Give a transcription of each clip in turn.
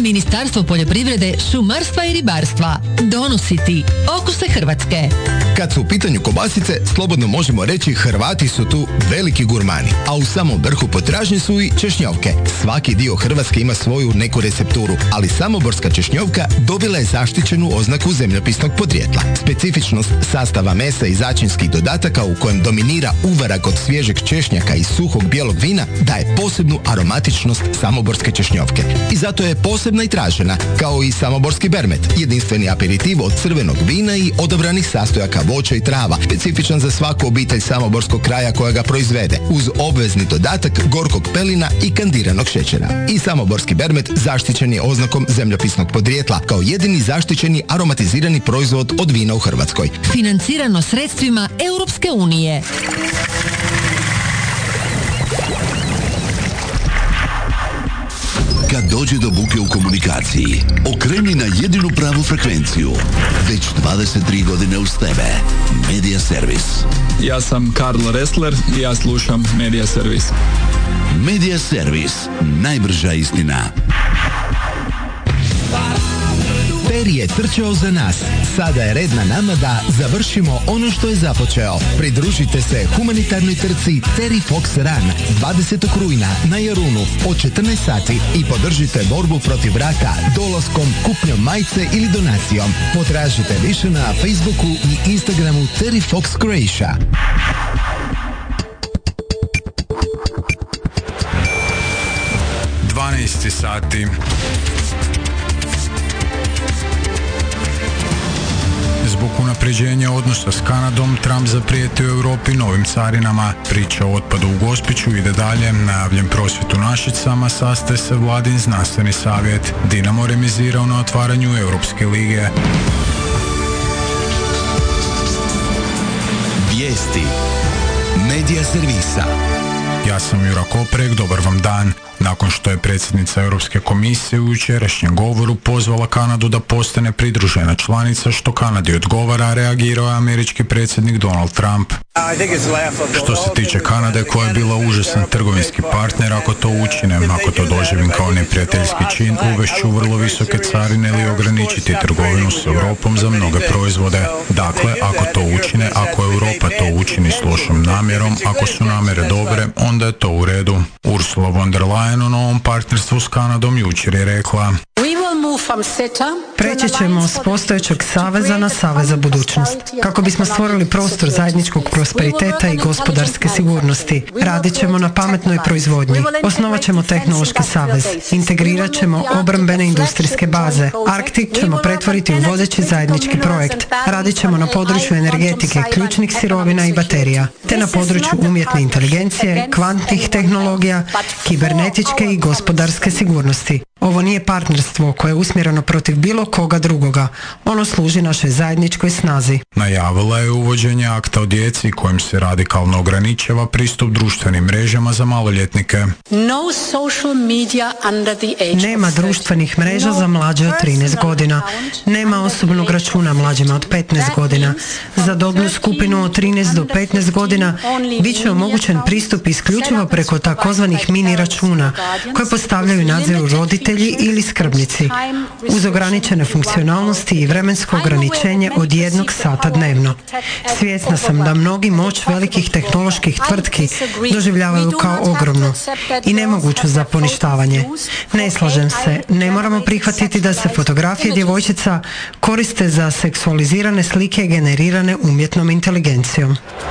Ministarstvo poljoprivrede, šumarstva i ribarstva donosi ti Okuse Hrvatske. Kad su u pitanju kobasice, slobodno možemo reći Hrvati su tu veliki gurmani, a u samom vrhu potražnje su i češnjovke. Svaki dio Hrvatske ima svoju neku recepturu, ali samoborska češnjovka dobila je zaštićenu oznaku zemljopisnog podrijetla. Specifičnost sastava mesa i začinskih dodataka u kojem dominira uvarak od svježeg češnjaka i suhog bijelog vina daje posebnu aromatičnost samoborske češnjovke. I zato je posebna i tražena, kao i samoborski bermet, jedinstveni aperitiv od crvenog vina i odabranih sastojaka voća i trava, specifičan za svaku obitelj samoborskog kraja koja ga proizvede, uz obvezni dodatak gorkog pelina i kandiranog šećera. I samoborski bermet zaštićen je oznakom zemljopisnog podrijetla, kao jedini zaštićeni aromatizirani proizvod od vina u Hrvatskoj. Financirano sredstvima Europske unije. Kad dođe do buke u komunikaciji, okreni na jedinu pravu frekvenciju. Već 23 godine uz tebe. Media Servis. Ja sam Karlo Ressler i ja slušam Media Servis. Media Servis. Najbrža istina. Peri je trčao za nas. Sada je red na nama da završimo ono što je započeo. Pridružite se humanitarnoj trci Terry Fox Run 20. rujna na Jarunu od 14 sati i podržite borbu protiv raka dolaskom, kupnjom majice ili donacijom. Potražite više na Facebooku i Instagramu Terry Fox Croatia. Sati. Zbog unapređenja odnosa s Kanadom, Trump zaprijetio Europi novim carinama. Priča o otpadu u Gospiću ide dalje, najavljen prosvjed u Našicama, sastaje se vladin znanstveni savjet. Dinamo remizirao na otvaranju Europske lige. Vijesti Media Servisa. Ja sam Jura Koprek, dobar vam dan. Nakon što je predsjednica Europske komisije u jučerašnjem govoru pozvala Kanadu da postane pridružena članica, što Kanadi odgovara, reagirao je američki predsjednik Donald Trump. Što se tiče Kanade, koja je bila užasan trgovinski partner, ako to učine, ako to doživim kao neprijateljski čin, uvešću vrlo visoke carine ili ograničiti trgovinu s Europom za mnoge proizvode. Dakle, ako to učine, ako Europa to učini s lošom namjerom, ako su namjere dobre, onda je to u redu. Ursula von der Leyen o novom partnerstvu s Kanadom jučer je rekla: Preći ćemo s postojećeg saveza na savez za budućnost, kako bismo stvorili prostor zajedničkog prosperiteta i gospodarske sigurnosti. Radit ćemo na pametnoj proizvodnji, osnovat ćemo tehnološki savez, integrirat ćemo obrambene industrijske baze, Arktik ćemo pretvoriti u vodeći zajednički projekt, radit ćemo na području energetike, ključnih sirovina i baterija, te na području umjetne inteligencije, kvantnih tehnologija, kibernetičke i gospodarske sigurnosti. Ovo nije partnerstvo koje je usmjereno protiv bilo koga drugoga. Ono služi našoj zajedničkoj snazi. Najavila je uvođenje akta o djeci kojim se radikalno ograničava pristup društvenim mrežama za maloljetnike. Nema društvenih mreža za mlađe od 13 godina. Nema osobnog računa mlađima od 15 godina. Za dobnu skupinu od 13 do 15 godina bit će omogućen pristup isključivo preko takozvanih mini računa koje postavljaju i nadziru roditelji ili skrbnici, uz ograničene funkcionalnosti i vremensko ograničenje od 1 sata dnevno. Svjesna sam da mnogi moć velikih tehnoloških tvrtki doživljavaju kao ogromnu i nemoguću za poništavanje. Ne slažem se, ne moramo prihvatiti da se fotografije djevojčica koriste za seksualizirane slike generirane umjetnom inteligencijom.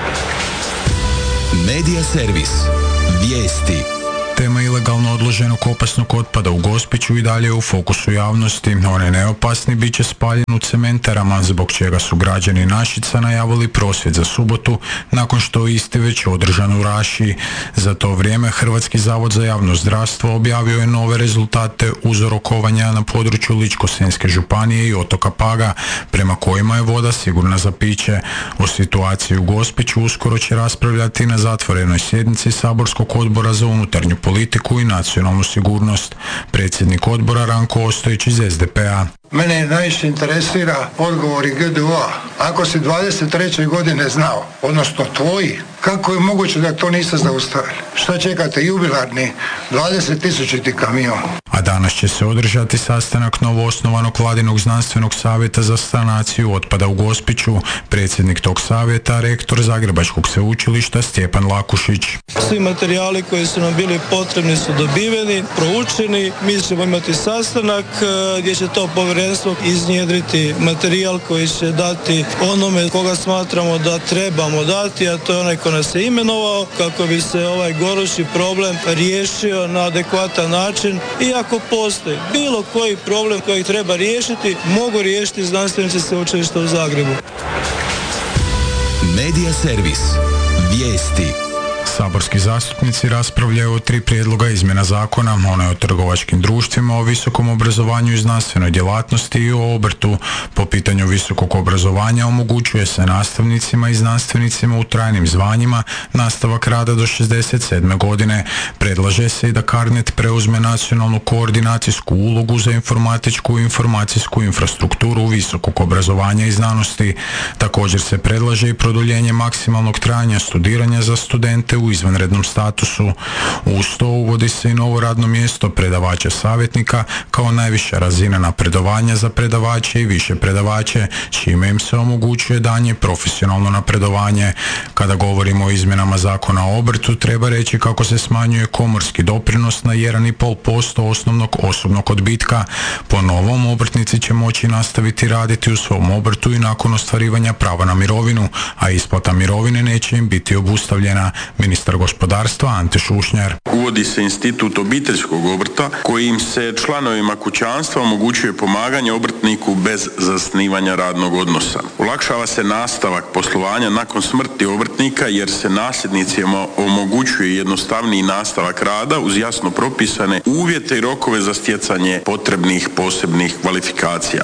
Media Servis. Vijesti. Tema ilegalno odloženog opasnog otpada u Gospiću i dalje u fokusu javnosti. On je neopasni, bit će spaljen u cementarama, zbog čega su građani Našica najavili prosvjed za subotu, nakon što isti već održan u Rašiji. Za to vrijeme Hrvatski zavod za javno zdravstvo objavio je nove rezultate uzorokovanja na području Ličko-senjske županije i otoka Paga, prema kojima je voda sigurna za piće. O situaciji u Gospiću uskoro će raspravljati na zatvorenoj sjednici Saborskog odbora za unutarnju politiku i nacionalnu sigurnost. Predsjednik odbora Ranko Ostojić iz SDP-a. Mene najviše interesira odgovori GDO-a. Ako si 23. godine znao, odnosno tvoji, kako je moguće da to niste zaustavili? Šta čekate, jubilarni 20.000 kamion? A danas će se održati sastanak novoosnovanog vladinog znanstvenog savjeta za sanaciju otpada u Gospiću. Predsjednik tog savjeta, rektor Zagrebačkog sveučilišta Stjepan Lakušić. Svi materijali koji su nam bili potrebni su dobiveni, proučeni. Mi ćemo imati sastanak gdje će to povjerenstvo iznjedriti materijal koji će dati onome koga smatramo da trebamo dati, a to je onaj ko nas je imenovao, kako bi se ovaj gorući problem riješio na adekvatan način. I ako postoji bilo koji problem kojeg treba riješiti, mogu riješiti znanstvenici sveučilišta u Zagrebu. Medija servis. Vijesti. Saborski zastupnici raspravljaju o 3 prijedloga izmjena zakona, onaj o trgovačkim društvima, o visokom obrazovanju i znanstvenoj djelatnosti i o obrtu. Po pitanju visokog obrazovanja omogućuje se nastavnicima i znanstvenicima u trajnim zvanjima nastavak rada do 67. godine. Predlaže se i da CARNET preuzme nacionalnu koordinacijsku ulogu za informatičku i informacijsku infrastrukturu visokog obrazovanja i znanosti. Također se predlaže i produljenje maksimalnog trajanja studiranja za studente u izvanrednom statusu. Uz to uvodi se i novo radno mjesto predavača savjetnika kao najviša razina napredovanja za predavače i više predavače, čime im se omogućuje daljnje profesionalno napredovanje. Kada govorimo o izmjenama zakona o obrtu, treba reći kako se smanjuje komorski doprinos na 1,5% osnovnog osobnog odbitka. Po novom, obrtnici će moći nastaviti raditi u svom obrtu i nakon ostvarivanja prava na mirovinu, a isplata mirovine neće im biti obustavljena. Ministar gospodarstva Ante Šušnjar. Uvodi se institut obiteljskog obrta kojim se članovima kućanstva omogućuje pomaganje obrtniku bez zasnivanja radnog odnosa. Olakšava se nastavak poslovanja nakon smrti obrtnika jer se nasljednicima omogućuje jednostavniji nastavak rada uz jasno propisane uvjete i rokove za stjecanje potrebnih posebnih kvalifikacija.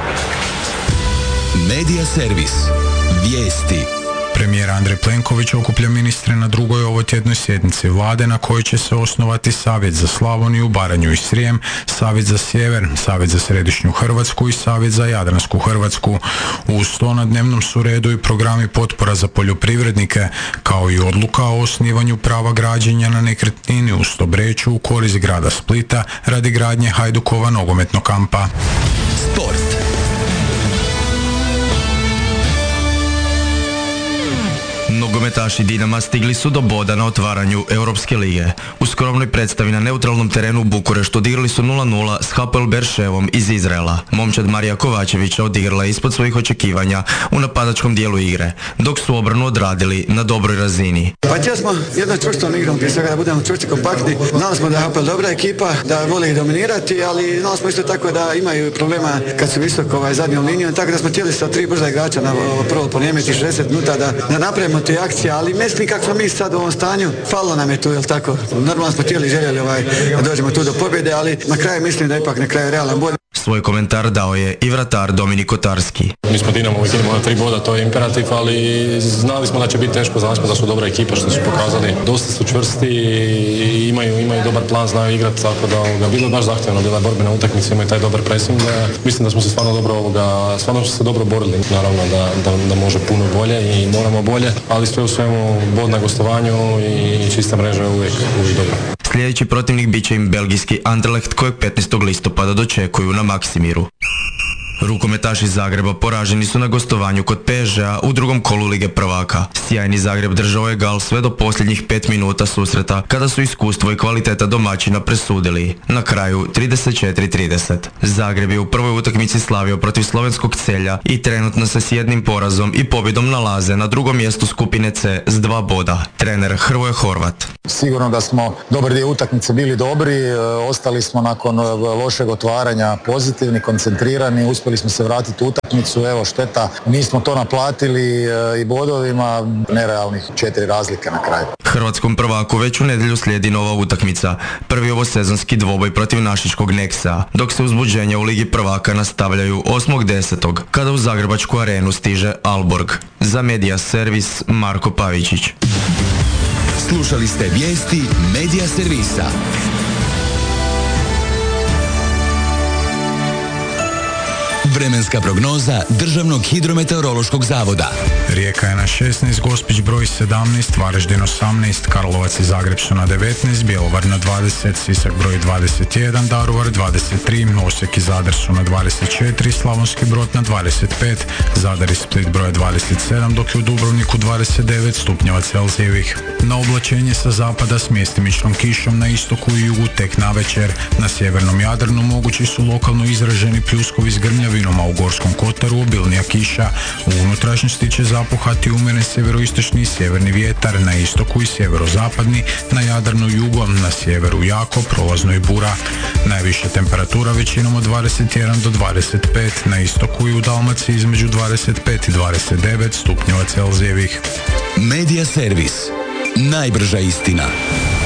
Medija servis. Vijesti. Premijer Andrej Plenković okuplja ministre na drugoj ovotjednoj sjednici vlade na kojoj će se osnovati Savjet za Slavoniju, Baranju i Srijem, Savjet za Sjever, Savjet za Središnju Hrvatsku i Savjet za Jadransku Hrvatsku. Uz to na dnevnom su redu i programi potpora za poljoprivrednike, kao i odluka o osnivanju prava građenja na nekretnini u Stobreću u korist grada Splita radi gradnje Hajdukova nogometnog kampa. Sport. Nogometaši Dinama stigli su do boda na otvaranju Europske lige. U skromnoj predstavi na neutralnom terenu u Bukureštu odigrali su 0-0 s Hapoel Berševom iz Izraela. Momčad Marija Kovačevića odigrala je ispod svojih očekivanja u napadačkom dijelu igre, dok su obranu odradili na dobroj razini. Pa htjeli smo jedno čvrsto igrom, prije svega da budemo čvrsti, kompaktni. Znali smo da je Hapoel dobra ekipa, da vole ih dominirati, ali znali smo isto tako da imaju problema kad su visoko zadnjom linijom, tako da smo htjeli sa 3 brza igrača na prvo ponijemiti 60 minuta da napravimo te akcije, ali mislim kako smo mi sad u ovom stanju, falilo nam je tu, jel tako? Normalno smo željeli da dođemo tu do pobjede, ali na kraju mislim da ipak na kraju realan bod. Svoj komentar dao je i vratar Dominik Kotarski. Mi smo Dinamo uvijek idemo na 3 boda, to je imperativ, ali znali smo da će biti teško, znali smo da su dobra ekipa što su pokazali. Dosta su čvrsti i imaju dobar plan, znaju igrati, tako da bilo je baš zahtjevno, bila je borbena utakmica, imaju taj dobar pressing. Mislim da smo se stvarno se dobro borili. Naravno da može puno bolje i moramo bolje, ali sve u svemu bod na gostovanju i čista mreža je uvijek dobro. Sljedeći protivnik bit će im belgijski Anderlecht kojeg 15. listopada dočekuju na Maksimiru. Rukometaši Zagreba poraženi su na gostovanju kod PSG-a u drugom kolu Lige prvaka. Sjajni Zagreb držao je gal sve do posljednjih 5 minuta susreta, kada su iskustvo i kvaliteta domaćina presudili. Na kraju 34-30. Zagreb je u prvoj utakmici slavio protiv slovenskog Celja i trenutno se s jednim porazom i pobjedom nalaze na drugom mjestu skupine C s 2 boda. Trener Hrvoje Horvat. Sigurno da smo dobar dio utakmice bili dobri, ostali smo nakon lošeg otvaranja pozitivni, koncentrirani, uspjeli smo se vratiti u utakmicu, evo šteta, nismo to naplatili i bodovima, nerealnih 4 razlike na kraju. Hrvatskom prvaku već u nedjelju slijedi nova utakmica, prvi ovosezonski dvoboj protiv našičkog Nexa, dok se uzbuđenja u Ligi prvaka nastavljaju 8.10. kada u Zagrebačku arenu stiže Alborg. Za Medija servis Marko Pavičić. Slušali ste vijesti Medija servisa. Vremenska prognoza Državnog hidrometeorološkog zavoda. Rijeka je na 16, Gospić broj 17, Varaždin 18, Karlovac i Zagreb su na 19, Bjelovar na 20, Sisak broj 21, Daruvar 23, Osijek i Zadar su na 24, Slavonski Brod na 25, Zadar i Split broj 27, dok je u Dubrovniku 29 stupnjeva Celzijevih. Na oblačenje sa zapada s mjestimičnom kišom na istoku i jugu tek navečer. Na sjevernom Jadranu mogući su lokalno izraženi pljuskovi s grmljavinom, a u Gorskom kotaru obilnija kiša. U unutrašnjosti će zapuhati umjeren sjeveroistočni i sjeverni vjetar, na istoku i sjeverozapadni, na Jadranu jugom, na sjeveru jako, prolazno i bura. Najviša temperatura većinom od 21 do 25, na istoku i u Dalmaciji između 25 i 29 stupnjeva Celzijevih. Medija servis. Najbrža istina.